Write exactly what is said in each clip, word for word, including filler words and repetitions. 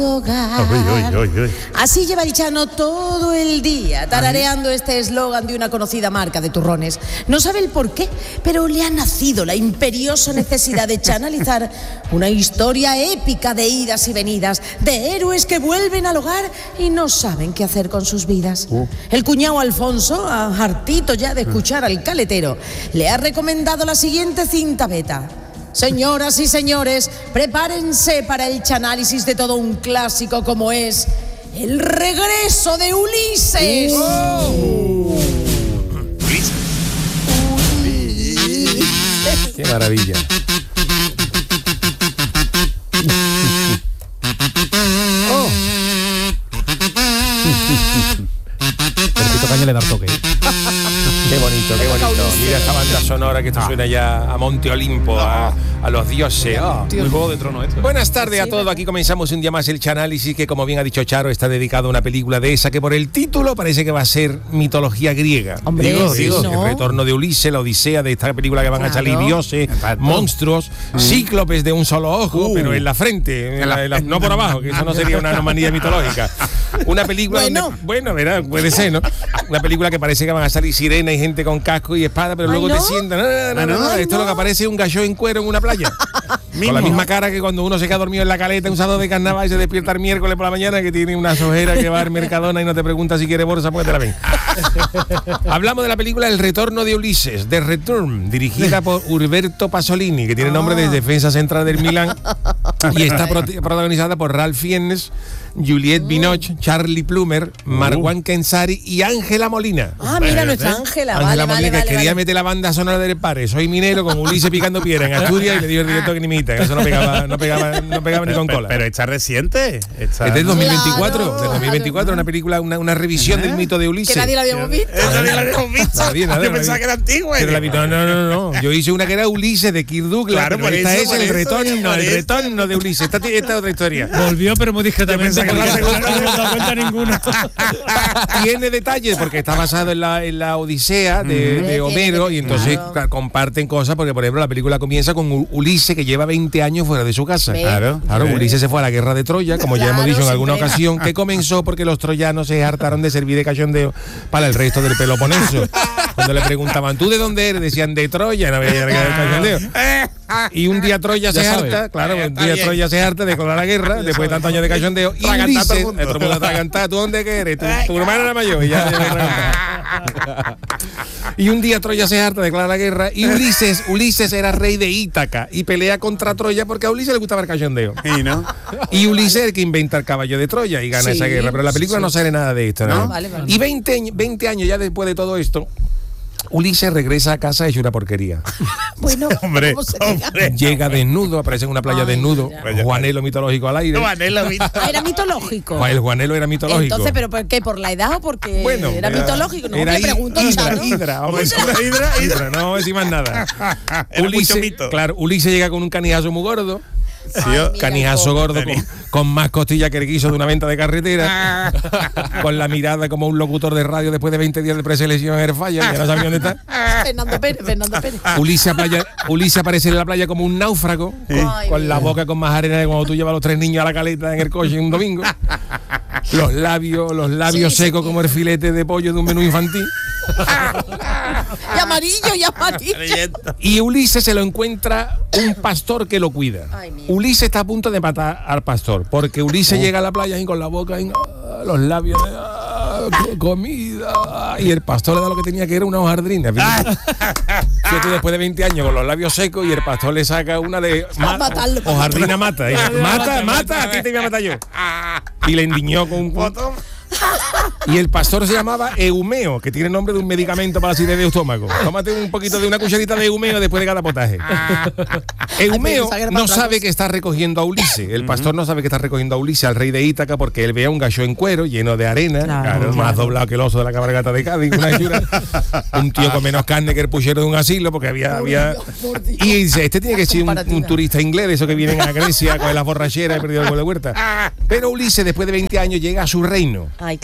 hogar. Uy, uy, uy, uy. Así lleva el Chano todo el día tarareando este eslogan de una conocida marca de turrones. No sabe el por qué, pero le ha nacido la imperiosa necesidad de chanalizar una historia épica de idas y venidas, de héroes que vuelven al hogar y no saben qué hacer con sus vidas. Uh. El cuñado Alfonso, hartito ya de escuchar al caletero, le ha recomendado la siguiente cinta beta. Señoras y señores, prepárense para el chanálisis de todo un clásico como es El regreso de Ulises. Oh. Ulises. Ulises. Qué maravilla. Oh. Perquito Caña le da toque. Qué bonito, qué bonito. Mira esta banda sonora que esto suena ya a Monte Olimpo, a, a los dioses. Oh. Muy Juego de Tronos esto. Buenas tardes a todos. Aquí comenzamos un día más el Chanálisis, que como bien ha dicho Charo, está dedicado a una película de esa que por el título parece que va a ser mitología griega. Hombre, digo, sí, digo, ¿no? El retorno de Ulises, la odisea de esta película que van claro. a salir dioses, Exacto. monstruos, mm. cíclopes de un solo ojo, uh. pero en la frente, en la, en la, no por abajo, que eso no sería una anomalía mitológica. Una película bueno, donde, bueno, verá, puede ser, ¿no? Una película que parece que van a salir sirenas y gente con casco y espada, pero Ay, luego ¿no? te sientan. No, no, no, no, no, no. Esto no. es lo que aparece un galló en cuero en una playa. Con la misma cara que cuando uno se queda dormido en la caleta un sábado de carnaval y se despierta el miércoles por la mañana, que tiene unas ojeras que va al Mercadona y no te pregunta si quiere bolsa, pues te la ven. Hablamos de la película El retorno de Ulises, The Return, dirigida por Umberto Pasolini, que tiene nombre de defensa central del Milán, y está pro- protagonizada por Ralph Fiennes, Juliette Binoche, Charlie Plummer, Marwan Kenzari y Ángela Molina. Ah, mira, nuestra Ángela. Ángela vale, Molina, vale, que vale, quería vale. meter la banda sonora del padre. Soy minero con Ulises picando piedra en Asturias y le dio el directo que ni imita. Eso no pegaba, no pegaba, no pegaba ni con cola. Pero está reciente. Está... Es del dos mil veinticuatro, Claro, del dos mil veinticuatro, claro. una película, una, una revisión ¿Eh? del mito de Ulises. Que nadie la habíamos visto. Eh, nadie la habíamos visto. Nadie, nadie, Yo pensaba nadie. que era antigua. Pero la vi- no, no, no, no. Yo hice una que era Ulises de Kirk Douglas. Claro, pero por esta eso, es por el eso, retorno, por el eso. retorno de Ulises. Esta, esta es otra historia. Volvió, pero muy discretamente. Yo pensaba que la segunda no me he dado cuenta ninguno. Tiene detalles porque está basado en la, en la Odisea de, de Homero y entonces Claro. ca- comparten cosas porque, por ejemplo, la película comienza con U- Ulises, que lleva veinte años fuera de su casa. Ve. Claro, claro. Ve. Ulises se fue a la guerra de Troya, como ya Claro, hemos dicho en sin alguna pena. ocasión, que comenzó porque los troyanos se hartaron de servir de cachondeo para el resto del Peloponeso. Cuando le preguntaban, ¿tú de dónde eres? Decían, de Troya, no había ya de cachondeo. Y un día Troya se sabes. harta, claro, Eh, un está día bien. Troya se harta, declara la guerra, después de tantos años de cachondeo, y Tragantar Ulises, todo el mundo. todo el mundo atragantar, ¿tú dónde que eres? Tu, tu hermana era mayor y ya se atragantar. Y un día Troya se harta, declara la guerra, y Ulises, Ulises era rey de Ítaca y pelea contra Troya porque a Ulises le gustaba el cachondeo. Sí, ¿no? Y Ulises es el que inventa el caballo de Troya y gana Sí, esa guerra, pero en la película sí. no sale nada de esto, ¿no? No, vale, vale. Y veinte, años- veinte años ya después de todo esto, Ulises regresa a casa hecho una porquería. Bueno, Hombre, ¿cómo se diga? hombre. Llega desnudo, aparece en una playa Ay, desnudo, ya. Juanelo mitológico al aire. No, Anelo, ¿viste? Ah, era mitológico. El Juanelo era mitológico. Entonces, ¿pero por qué? ¿Por la edad o porque Bueno, era, mitológico? No, era me hi- pregunto, hidra, Chano. hidra, vamos a decir. Hidra, hidra, hidra. Hidra, no vamos a decir más nada. Era mucho Ulises, mito. claro, Ulises llega con un canijazo muy gordo. Ay, mira, Canijazo el gordo pobre. con, con más costillas que el guiso de una venta de carretera, con la mirada como un locutor de radio después de veinte días de preselección en Airfire, ya no sabía dónde está. Fernando Pérez, Fernando Pérez. Ulises, a playa, Ulises aparece en la playa como un náufrago, Ay, con la mira. boca con más arena de cuando tú llevas a los tres niños a la caleta en el coche un domingo. Los labios, los labios Sí, secos sí. como el filete de pollo de un menú infantil. Y amarillo, y amarillo. Y Ulises se lo encuentra un pastor que lo cuida. Ay, mira. Ulises está a punto de matar al pastor, porque Ulises llega a la playa y con la boca y ah, los labios, ah, co- comida, y el pastor le da lo que tenía, que era una hojardrina. Fíjate, después de veinte años con los labios secos y el pastor le saca una de A matarlo. hojardrina mata. Y dice, mata, mata, a ti te voy a matar yo. Y le endiñó con un Botón. Y el pastor se llamaba Eumeo, que tiene nombre de un medicamento para la acidez de estómago. Tómate un poquito de una cucharita de Eumeo después de cada potaje. Eumeo pensaba que era no para otra sabe cosa. que está recogiendo a Ulises. El pastor no sabe que está recogiendo a Ulises, al rey de Ítaca, porque él ve a un gallo en cuero lleno de arena, Claro, claro, claro. más doblado que el oso de la cabalgata de Cádiz, una hechura. Un tío con menos carne que el puchero de un asilo, porque había. había por Dios. y dice: Este tiene que ser un, Comparativa. un turista inglés, de esos que vienen a Grecia con las borracheras y perdido el gol de huerta. Pero Ulises, después de veinte años, llega a su reino. Ay, claro. Llega a su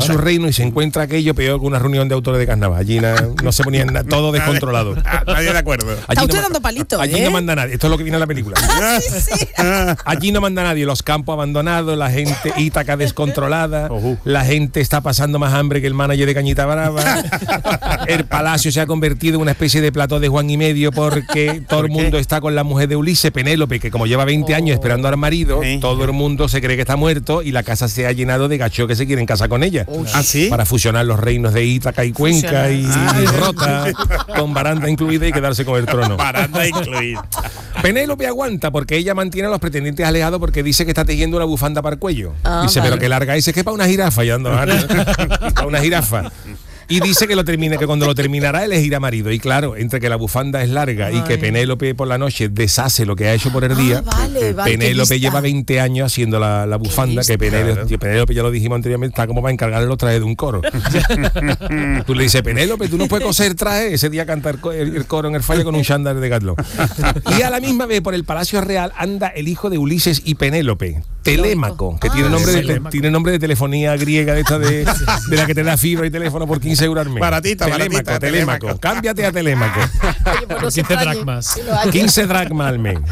su reino y se encuentra aquello peor que una reunión de autores de carnaval. Allí na, no se ponían na, todo descontrolado. Nadie de acuerdo. Está Allí usted no, dando palito, allí ¿eh? no manda nadie. Esto es lo que viene en la película. Sí, sí. Allí no manda nadie. Los campos abandonados, la gente Ítaca descontrolada, la gente está pasando más hambre que el manager de Cañita Brava. El palacio se ha convertido en una especie de plató de Juan y medio porque todo el mundo está con la mujer de Ulises, Penélope, que como lleva veinte años esperando al marido, Sí. todo el mundo se cree que está muerto y la casa se ha llenado de gachos que se quieren casar con ella. ¿Ah, sí? Para fusionar los reinos de Ítaca y Cuenca y, Ah, y Rota, con baranda incluida y quedarse con el trono. Baranda incluida. Penélope aguanta porque ella mantiene a los pretendientes alejados porque dice que está tejiendo una bufanda para el cuello. Ah, dice, vale. pero que larga es, es que para una jirafa, y ando, para una jirafa. Y dice que lo termine, que cuando lo terminará elegirá marido. Y claro, entre que la bufanda es larga y que Penélope por la noche deshace lo que ha hecho por el día, Ah, vale, vale, qué Penélope lista. lleva veinte años haciendo la, la bufanda, que Penélope, Claro. tío, Penélope, ya lo dijimos anteriormente, está como para encargarle los trajes de un coro. Tú le dices, Penélope, tú no puedes coser traje. Ese día canta el, co- el- el coro en el falla con un chándal de Decathlon. Y a la misma vez, por el Palacio Real anda el hijo de Ulises y Penélope, Telémaco, que tiene, nombre de, Telémaco. tiene nombre de telefonía griega de esta de, de la que te da fibra y teléfono por quince euros al mes. Baratita, Telémaco, baratita, Telémaco. Telémaco. Cámbiate a Telémaco. Oye, pues no se quince extrañe dracmas. si lo hay. quince dracmas al mes.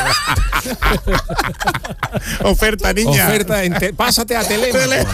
Oferta, niña. Oferta en te- pásate a Telémaco.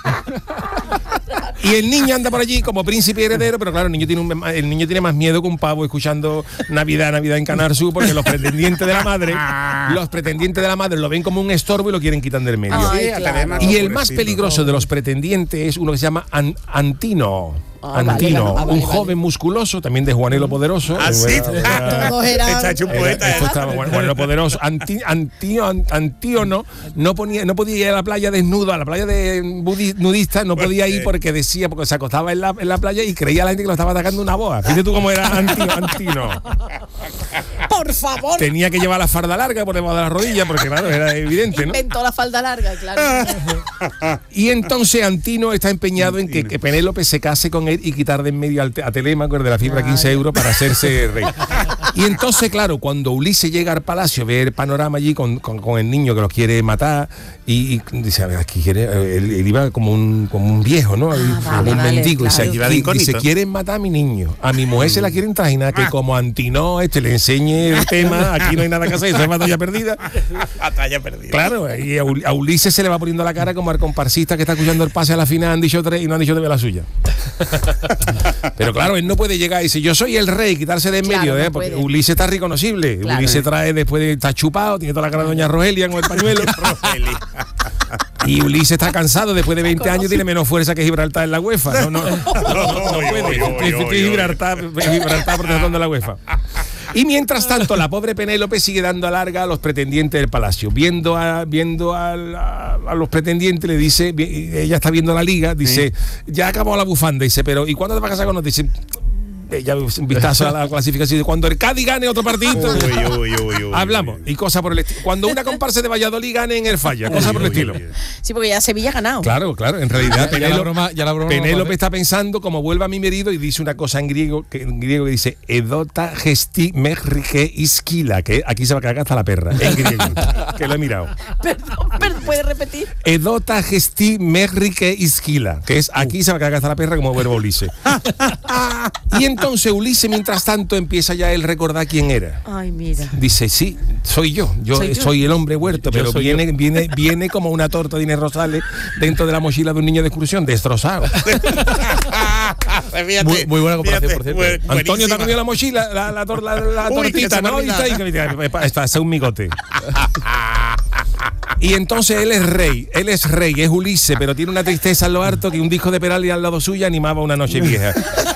Y el niño anda por allí como príncipe heredero, pero claro, el niño tiene un, el niño tiene más miedo que un pavo escuchando Navidad, Navidad en Canal Sur, porque los pretendientes de la madre, los pretendientes de la madre lo ven como un estorbo y lo quieren quitar del medio. Ay, Sí, a claro. Telémaco, Y el más pobrecito. peligroso de los pretendientes es uno que se llama An- Antino. Ah, vale, Antino, ah, vale, un vale. joven musculoso, también de Juanelo Poderoso. Ah, sí. Todos eran- Está hecho un Era- poeta. después ¿eh? estaba Juan- Juanelo Poderoso. Anti, antio, an- Antíono no, ponía, no podía ir a la playa desnudo, a la playa de budi- nudista, no podía ir porque decía, porque se acostaba en la, en la playa y creía la gente que lo estaba atacando una boa. Fíjate tú cómo era Antino. Antino. Por favor. Tenía que llevar la farda larga por debajo de la rodilla, porque claro, era evidente, ¿no? Inventó la falda larga, claro. Y entonces Antino está empeñado en que, que Penélope se case con él y quitar de en medio al te- a Telémaco, el de la fibra, quince euros para hacerse rey. Y entonces, claro, cuando Ulises llega al palacio, ve el panorama allí con, con, con el niño que los quiere matar y, y dice, a ver, aquí quiere, él, él iba como un, como un viejo, ¿no? Él- Ah, vale, como un vale, mendigo. claro. Dice, Iba de aquí- incógnito. dice, quieren matar a mi niño. A mi mujer se la quieren trajinar, que como Antino este le enseñe el tema, aquí no hay nada que hacer, eso es batalla perdida. Batalla perdida. Claro, y a, Ul- a Ulises se le va poniendo la cara como al comparsista que está escuchando el pase a la final, han dicho tres y no han dicho de la suya. Pero claro, él no puede llegar y decir, yo soy el rey, quitarse de en Claro, medio, no ¿eh? Porque puede. Ulises está reconocible. Claro. Ulises trae después de estar chupado, tiene toda la cara de doña Rogelia con el pañuelo. Y Ulises está cansado, después de veinte años tiene menos fuerza que Gibraltar en la UEFA. No, no, no, no, no puede. Estoy- estoy Gibraltar, Gibraltar protegiendo la UEFA. Y mientras tanto, la pobre Penélope sigue dando larga a los pretendientes del palacio. Viendo a, viendo a, a- a los pretendientes, le dice, vi- ella está viendo la liga, dice, ya acabó la bufanda, dice, pero ¿y cuándo te vas a casar con nosotros? Dice, ella un vistazo a la clasificación, cuando el Cádiz gane otro partido. Uy, uy, uy, uy, Hablamos, uy. y cosas por el estilo. Cuando una comparsa de Valladolid gane en el falla, cosas por el estilo. Sí, porque ya Sevilla ha ganado. Claro, claro, en realidad Ya la Penélope, broma- ya la broma no va a Penélope hacer. está pensando como vuelva a mi marido y dice una cosa en griego que en griego que dice edota gesti merrige iskila, que aquí se va a cagar hasta la perra, en griego, que lo he mirado. Perdón, perdón, ¿puedes repetir? Edota gesti merrige iskila, que es aquí se va a cagar hasta la perra como verbo Ulises. Y entonces Ulises mientras tanto empieza ya él recordar quién era. Ay, mira. Dice, sí, soy yo, yo Soy soy, yo. el hombre huerto, pero soy viene, viene, viene como una torta de Inés Rosales dentro de la mochila de un niño de excursión, destrozado. Fíjate, Muy- muy buena comparación, por cierto. buen- Antonio te ha buenísima. comido la mochila, la, la, tor- la- la Uy, que tortita, se me ha ¿no? Y está, ahí, olvidado. que está, está, está un migote. Y entonces él es rey, él es rey, es Ulises, pero tiene una tristeza en lo harto que un disco de Perales al lado suyo animaba una noche vieja.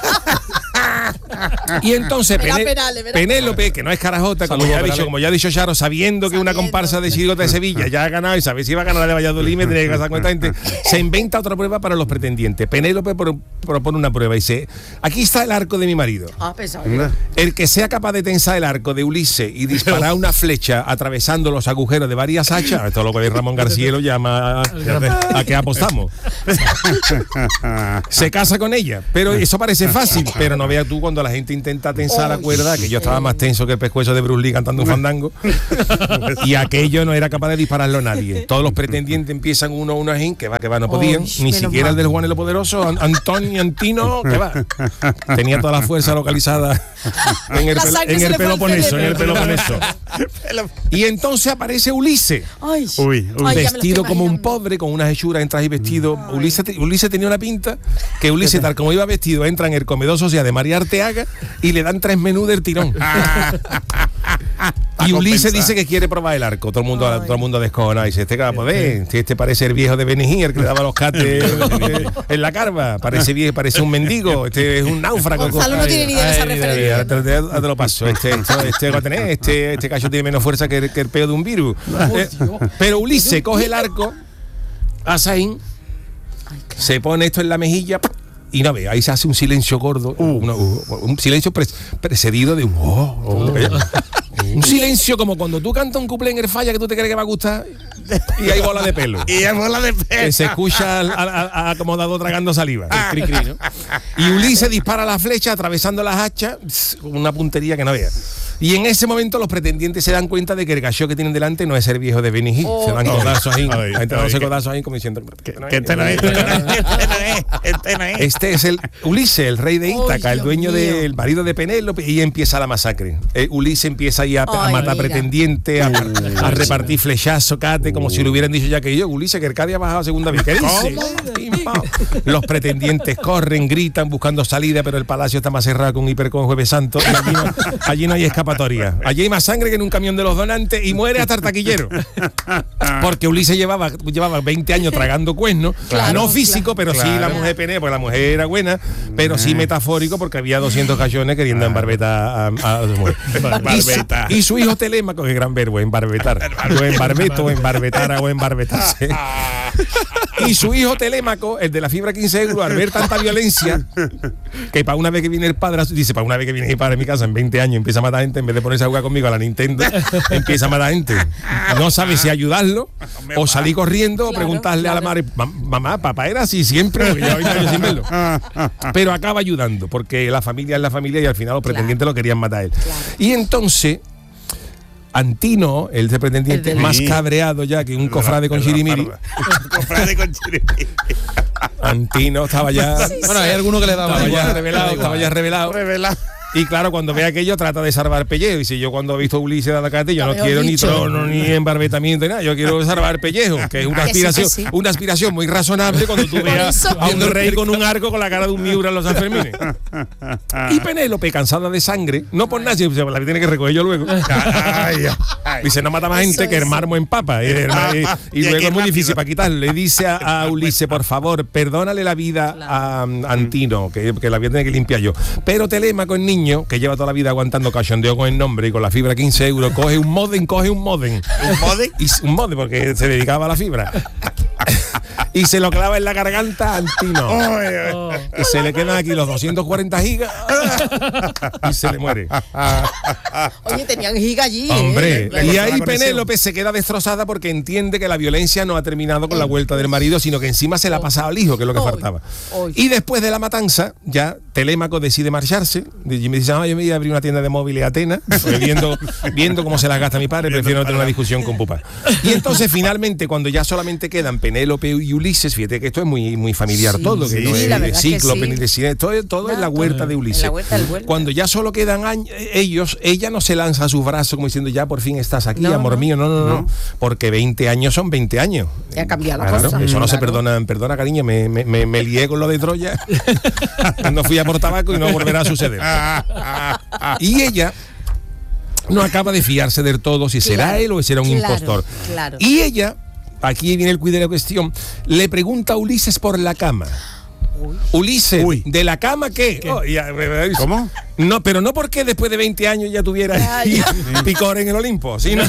Y entonces Verá Pené- Perales, verá Penélope, que no es carajota, como Saludos, ya, ha dicho, Perales. como ya ha dicho Charo, sabiendo que una Sabiendo. comparsa de Chirigota de Sevilla ya ha ganado y sabe si iba a ganar la de Valladolid, me tenía que casar con esta gente, se inventa otra prueba para los pretendientes. Penélope pro- propone una prueba y dice, aquí está el arco de mi marido. Ah, pensaba. El que sea capaz de tensar el arco de Ulises y disparar una flecha atravesando los agujeros de varias hachas, esto es lo que Ramón García lo llama a, a que apostamos. Se casa con ella, pero eso parece fácil, pero no veas tú cuando la gente intentar tensar la cuerda, que yo estaba más tenso que el pescuezo de Bruce Lee cantando un fandango, y aquello no era capaz de dispararlo a nadie. Todos los pretendientes empiezan uno a uno así, que va, que va, no podían, Uy, ni siquiera el del Juan el Poderoso, An- Antonio Antino, que va. Tenía toda la fuerza localizada en el, La pel- sangre en se el le fue al Peloponeso, en el cerebro. Peloponeso. Y entonces aparece Ulises. Ay, Uy, uy. Ay, ya me lo estoy Vestido como un imaginando. pobre, con unas hechuras en traje y vestido. Ulises, te- Ulises tenía una pinta que Ulises, tal como iba vestido, entra en el comedor social de María Arteaga y le dan tres menús del tirón. Y Ulises compensar. dice que quiere probar el arco. Todo el mundo, Ay. todo el mundo descojonado. Y dice, este que va a poder. Si este parece el viejo de Benny Hill, que le daba los cates en la carva. Parece viejo, parece un mendigo. Este es un náufrago. Gonzalo no tiene ni idea de esa Ay, referencia. ahora te, lo- ahora te lo paso. Este, esto- este va a tener, este, este cacho tiene menos fuerza que el, que el peo de un virus. Eh, pero Ulises coge el arco, Asaín, se pone esto en la mejilla y no ve, ahí se hace un silencio gordo, una- un silencio pres- precedido de un oh, oh, un silencio como cuando tú cantas un cuplé en el falla que tú te crees que va a gustar y hay bola de pelo. Y es bola de Que pez. se escucha al, al- al acomodado tragando saliva. El cri, cri, ¿no? Y Ulises dispara la flecha atravesando las hachas, con una puntería que no vea. Y en ese momento los pretendientes se dan cuenta de que el gallo que tienen delante no es el viejo de Benny Hill. Oh. Se dan codazos ahí, Ay, hay ay, codazos ahí como diciendo que Que este no es, este no es, este no es, este no es. este es el Ulises, el rey de Ítaca, Ay, el dueño Dios mío. del marido de Penélope, y empieza la masacre. Eh, Ulises empieza ahí a, a Ay, matar mira. pretendientes, a, a repartir flechazos, cate, como si le hubieran dicho ya que yo, Ulises, que el Cádiz ha bajado a segunda vez. ¿Qué dice? Pim, pam. Los pretendientes corren, gritan, buscando salida, pero el palacio está más cerrado que un hipercon Jueves Santo. Y allí, no, allí no hay escapatoria. Allí hay más sangre que en un camión de los donantes y muere hasta el taquillero. Porque Ulises llevaba, llevaba veinte años tragando cuernos, Claro, no físico, pero sí claro. la mujer Pené, porque la mujer era buena, pero sí metafórico, porque había doscientos cachones queriendo embarbetar a, a, a su mujer. Embarbetar. Y, su, y su hijo Telémaco, que gran verbo, embarbetar. O embarbeto, o embarbetar, o embarbetarse. Y su hijo Telémaco, el de la fibra quince euros, al ver tanta violencia, que para una vez que viene el padre, dice, para una vez que viene mi padre a mi casa en veinte años, empieza a matar gente, en vez de ponerse a jugar conmigo a la Nintendo, empieza a matar gente. No sabe si ayudarlo, o salir corriendo, o Claro, preguntarle a la claro. madre, "Mam- mamá, papá era así siempre, porque lleva veinte años sin verlo". Pero acaba ayudando, porque la familia es la familia y al final los pretendientes lo querían matar a él. Y entonces, Antino, el de pretendiente, El del- más cabreado ya que un cofrade con chirimiri, Cofrade con chirimiri. Antino estaba ya, Bueno, hay alguno que le daba estaba ya igual. revelado, estaba ya revelado. Revela. Y claro, cuando ve aquello trata de salvar pellejo. Y si yo cuando he visto a Ulises dar cate, yo no Había quiero ni dicho. trono, ni embarbetamiento, ni nada. Yo quiero salvar pellejo, que es una Que sí, aspiración, que sí. una aspiración muy razonable cuando tú veas eso. a un rey con un arco con la cara de un miura en los Sanfermines. Y Penélope, cansada de sangre, no por nada, sino la tiene que recoger yo luego. Ay, ay. Dice, no mata más Eso gente que el es. mármol en papa. Y, el- y- y Y luego aquí es muy rápido. difícil para quitarle. Le dice a, a Ulises, por favor, perdónale la vida a um, Antino, que, que la voy a tener que limpiar yo. Pero Telémaco, el niño, que lleva toda la vida aguantando cachondeo con el nombre y con la fibra quince euros, coge un modem, coge un modem. ¿Un modem? Y, s- un modem, porque se dedicaba a la fibra. Y se lo clava en la garganta a Antino. Ay, ay. Y se le quedan aquí los doscientos cuarenta gigas y se le muere. Oye, tenían giga allí. ¿eh? Hombre, Le y cortó la ahí conexión. Penélope se queda destrozada porque entiende que la violencia no ha terminado con la vuelta del marido, sino que encima se la ha pasado al hijo, que es lo que Ay, faltaba. ay. Y después de la matanza, ya Telémaco decide marcharse. Y me dice, ah, yo me voy a abrir una tienda de móviles a Atenas, porque viendo, viendo cómo se las gasta mi padre, prefiero no tener una discusión con Pupa. Y entonces, finalmente, cuando ya solamente quedan Penélope y Ulises, fíjate que esto es muy, muy familiar Sí, todo, que sí, no sí, es la de verdad es que cíclope sí. ni de cine, todo, todo es la Nada, huerta todo de en Ulises. la huerta del Huerta. Cuando ya solo quedan años, ellos, ella no se lanza a sus brazos como diciendo, ya por fin estás aquí, No, amor no. mío, no, no, no, porque veinte años son veinte años. Ya ha cambiado la Claro, cosa. eso no se Claro. perdona, perdona cariño, me, me, me, me lié con lo de Troya, no fui a por tabaco y no volverá a suceder. Y ella no acaba de fiarse del todo si será Claro, él o será un claro, impostor. claro. Y ella, aquí viene el cuidado de la cuestión, le pregunta a Ulises por la cama. Ulises, Uy. ¿de la cama qué? Oh, ya, ¿Cómo? No, pero no porque después de veinte años ya tuviera Ay. picor en el Olimpo, sino,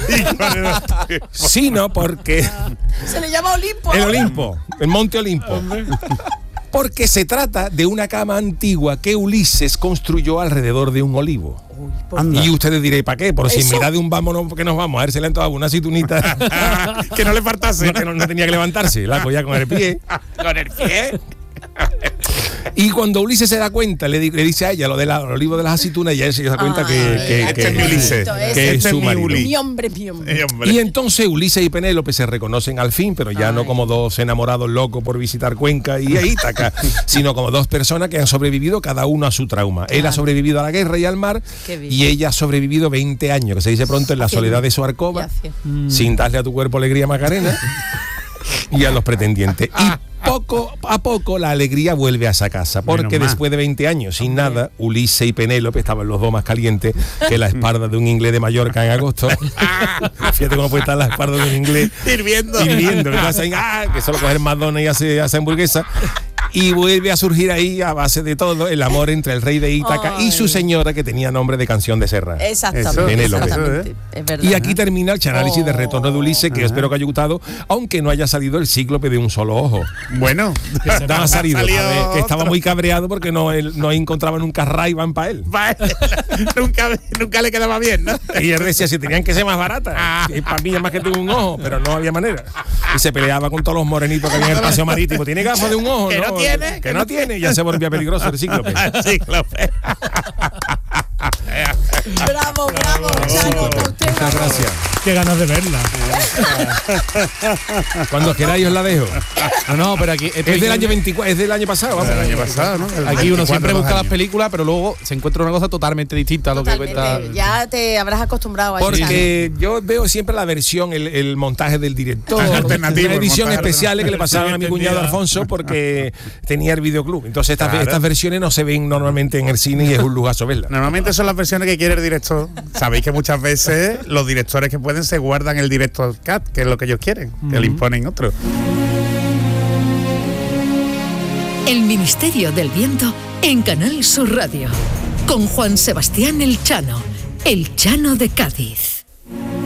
sino porque Se le llama Olimpo. el Olimpo, el Monte Olimpo. Porque se trata de una cama antigua que Ulises construyó alrededor de un olivo. Anda. Y ustedes diréis, ¿para qué? Por si en Eso. mitad de un vámonos que nos vamos, a ver si le han tomado una aceitunita Que no le faltase. no, que no, no tenía que levantarse, la cogía con el pie. Con el pie. Y cuando Ulises se da cuenta, le, di- le dice a ella lo del olivo de las aceitunas, y ella se da cuenta Ay, que, que, este que- es mi Ulises. que Este es es su mi marido. Uli. Mi hombre, mi hombre. Eh, hombre. Y entonces Ulises y Penélope se reconocen al fin, pero ya Ay. no como dos enamorados locos por visitar Cuenca y Ítaca, sino como dos personas que han sobrevivido cada uno a su trauma. Él ha sobrevivido a la guerra y al mar, Qué bien. y ella ha sobrevivido veinte años, que se dice pronto, en la Qué soledad bien. de su alcoba, Ya hacía. sin darle a tu cuerpo alegría, Macarena, y a los pretendientes. Y poco a poco la alegría vuelve a esa casa, porque Menos mal. después de veinte años sin nada, Ulises y Penélope estaban los dos más calientes que la espalda de un inglés de Mallorca en agosto. Fíjate cómo puede estar la espalda de un inglés Hirviendo. hirviendo, que, hacen, ah, que solo coger Madonna y hace, hace hamburguesa. Y vuelve a surgir ahí, a base de todo, el amor entre el rey de Ítaca y su Ay. señora, que tenía nombre de canción de Serra. Exactamente. Eso, Penélope. exactamente. Es verdad. Y aquí termina el análisis de Retorno de Ulises, que espero que haya gustado, aunque no haya salido el cíclope de un solo ojo. Bueno, No ha salido, salió a ver, que estaba otro. muy cabreado porque no, él, no encontraba nunca Ray-Ban para él. Va, nunca, nunca le quedaba bien, ¿no? Y él decía, si tenían que ser más baratas, y para mí es más que tengo un ojo, pero no había manera. Y se peleaba con todos los morenitos que había en el paseo marítimo. ¿Tiene gafas de un ojo? Que no tiene, Que no tiene. Ya se volvía peligroso el cíclope. Cíclope. Bravo, bravo, Chano, que usted Muchas va- gracias. Qué ganas de verla. Cuando queráis os la dejo. No, no, pero aquí Es del año veinticuatro, es del año pasado, vamos. El año pasado, ¿no? El Aquí uno siempre veinticuatro, busca dos las años. películas, pero luego se encuentra una cosa totalmente distinta a lo que Totalmente. cuenta. Ya te habrás acostumbrado a eso, Chano. Porque yo veo siempre la versión, el, el montaje del director, Alternativo, una el edición montaje especiales que le pasaban a mi cuñado Alfonso porque tenía el videoclub. Entonces estas, Claro. estas versiones no se ven normalmente en el cine y es un lujazo verlas. Normalmente son las versiones que quiere el director. Sabéis que muchas veces los directores que pueden se guardan el director cut, que es lo que ellos quieren, que le imponen otro. El Ministerio del Viento en Canal Sur Radio. Con Juan Sebastián El Chano, El Chano de Cádiz.